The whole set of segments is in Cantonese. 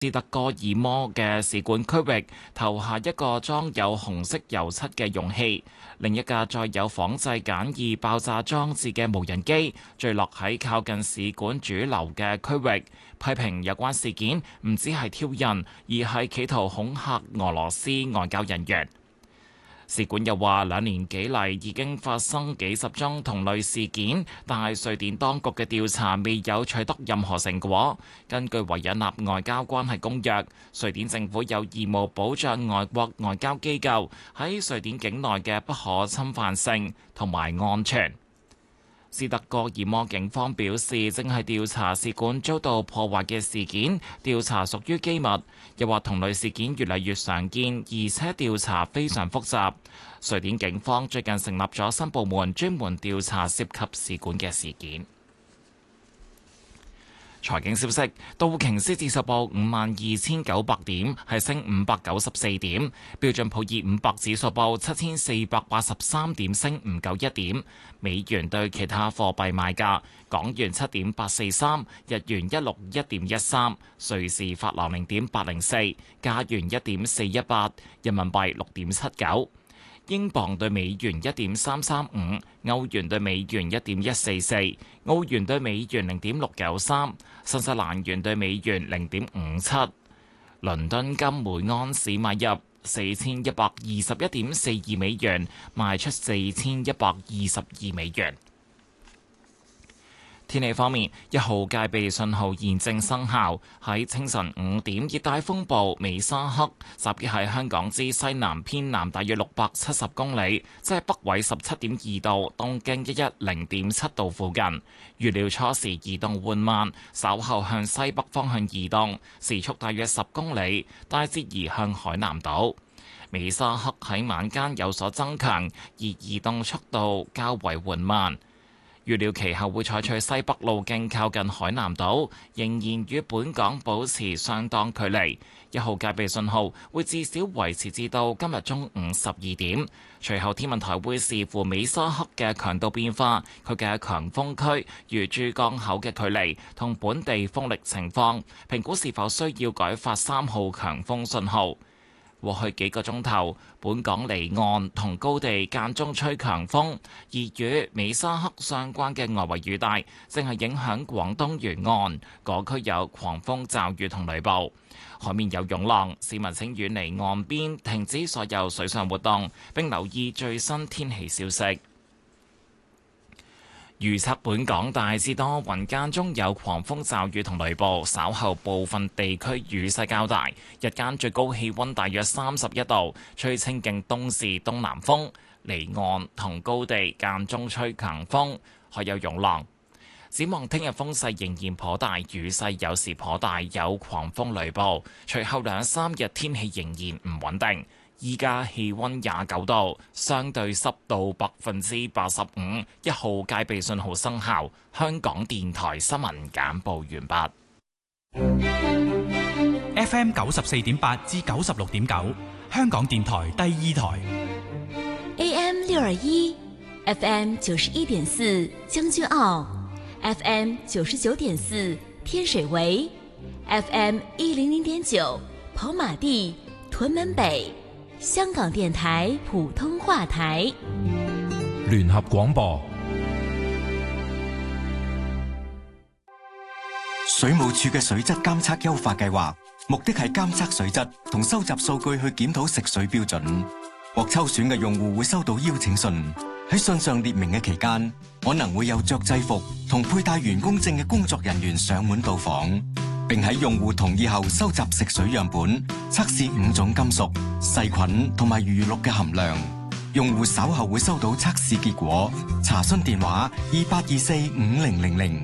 斯德哥爾摩嘅使館區域投下一個裝有紅色油漆嘅容器，另一架載有仿製簡易爆炸裝置嘅無人機墜落喺靠近使館主樓嘅區域，批評有關事件唔只係挑釁，而係企圖恐嚇俄羅斯外交人員。使館又話，2年幾嚟已經發生幾十宗同類事件，但係瑞典當局嘅調查未有取得任何成果。根據維也納外交關係公約，瑞典政府有義務保障外國外交機構喺瑞典境內嘅不可侵犯性同埋安全。斯德哥爾摩警方表示，正係調查使館遭到破壞嘅事件，調查屬於機密。又話同類事件越嚟越常見，而且調查非常複雜。瑞典警方最近成立咗新部門，專門調查涉及使館嘅事件。財經消息，道瓊斯指數報52,900點，係升594點；標準普爾500指數報7,483點，升唔夠1點。美元對其他貨幣賣價：港元7.843，日元161.13，瑞士法郎0.804，加元1.418，人民幣6.79。英鎊對美元1.335，歐元對美元1.144，澳元對美元0.693，新西蘭元對美元0.57。倫敦金每盎司買入4121.42美元，賣出4122美元。天氣方面，1號戒備信號現正生效。喺清晨5點，熱帶風暴美沙克集結喺香港之西南偏南大約670公里，即係北緯17.2度、東經110.7度附近。預料初時移動緩慢，稍後向西北方向移動，時速大約10公里，大致移向海南島。美沙克喺晚間有所增強，而移動速度較為緩慢。預料其後會採取西北路徑靠近海南島，仍然與本港保持相當距離。1號戒備信號會至少維持至到今日中午12點。隨後天文台會視乎美沙克嘅強度變化、佢嘅強風區與珠江口嘅距離同本地風力情況，評估是否需要改發3號強風信號。過去幾個鐘頭，本港離岸同高地間中吹強風，而與美沙克相關嘅外圍雨帶正係影響廣東沿岸，嗰區有狂風驟雨同雷暴，海面有湧浪，市民請遠離岸邊，停止所有水上活動，並留意最新天氣消息。預測本港大致多雲，間中有狂風驟雨同雷暴，稍後部分地區雨勢較大。日間最高氣溫大約31度，吹清勁東至東南風，離岸同高地間中吹強風，海有湧浪。展望聽日風勢仍然頗大，雨勢有時頗大，有狂風雷暴。隨後2-3日天氣仍然唔穩定。依家氣溫29度，相對濕度85%，1號戒備信號生效。香港電台新聞簡報完畢。 FM 94.8至96.9，香港電台第2台。 AM 621 ，FM 91.4，將軍澳 ，FM 99.4，天水圍 ，FM 100.9，跑馬地、屯門北。香港電台普通話台， 聯合廣播。 水務署嘅水質監測優化計劃，目的係監測水質同收集數據去檢討食水標準。獲抽選嘅用戶會收到邀請信，喺信上列明嘅期間，可能會有着制服同佩戴員工證嘅工作人員上門到訪。並喺用戶同意後收集食水樣本，測試5種金屬、細菌同埋餘氯嘅含量。用戶稍後會收到測試結果。查詢電話28245000。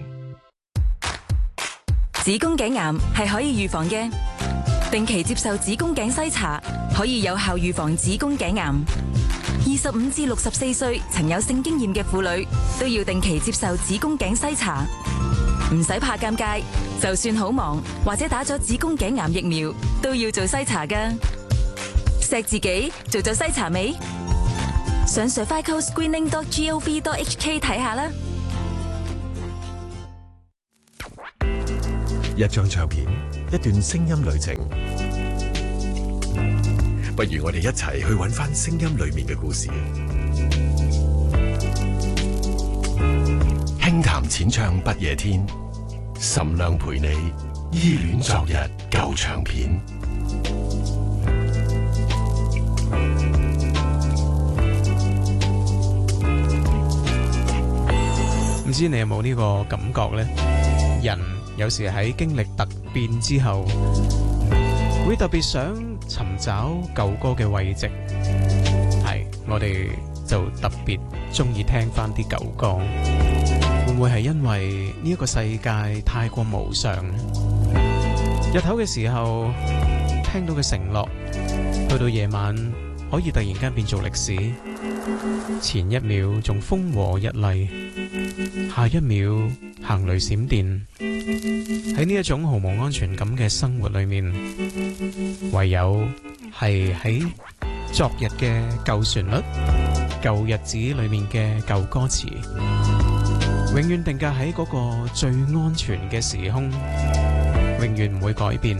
子宮頸癌係可以預防嘅，定期接受子宮頸篩查可以有效預防子宮頸癌。25至64歲曾有性經驗嘅婦女都要定期接受子宮頸篩查。唔使怕尷尬，就算好忙或者打咗子宮頸癌疫苗，都要做篩查㗎。錫自己做咗篩查未？上 cervicalscreening.gov.hk 睇下啦。 一張唱片， 一段聲音旅程。不如我哋一齊去揾返聲音裏面嘅故事。輕談淺唱不夜天，岑亮陪你依戀昨日舊唱片。 唔知你有冇呢個感覺呢？人有時喺經歷突變之後，會特別想尋找舊歌嘅慰藉。係，我哋就特別中意聽翻啲舊歌。會唔會係因為呢一個世界太過無常呢？日頭嘅時候聽到嘅承諾，去到夜晚可以突然間變做歷史。前一秒仲風和日麗，下一秒行雷閃電。喺呢一種毫無安全感嘅生活裏面，唯有係喺昨日嘅舊旋律、舊日子裏面嘅舊歌詞，永遠定格喺嗰個最安全嘅時空，永遠唔會改變。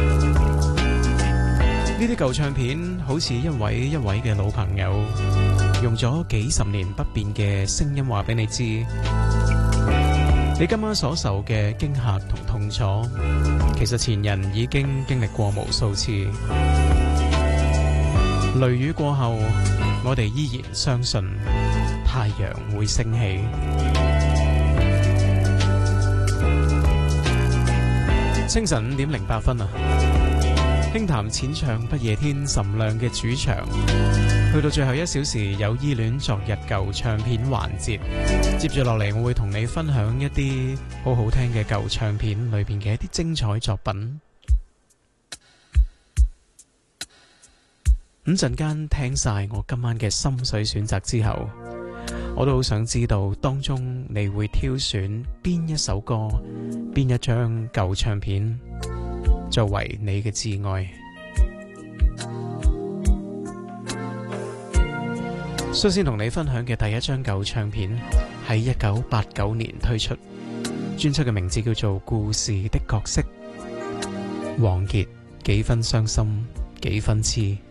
呢啲舊唱片好似一位一位嘅老朋友，用咗幾十年不變嘅聲音話俾你知，你今晚所受嘅驚嚇同痛楚，其實前人已經經歷過無數次。雷雨過後，我哋依然相信太陽會升起。清晨5:08啊！輕談淺唱不夜天，岑亮嘅主場，去到最後1小時有依戀昨日舊唱片環節。接住落嚟，我會同你分享一啲好好聽嘅舊唱片裏邊嘅一啲精彩作品。陣間聽晒我今晚嘅心水選擇之後，我都好想知道當中你會挑選邊一首歌、邊一張舊唱片作為你嘅摯愛。率先同你分享嘅第一張舊唱片喺1989年推出，專輯嘅名字叫做《故事的角色》。王傑幾分傷心，幾分痴。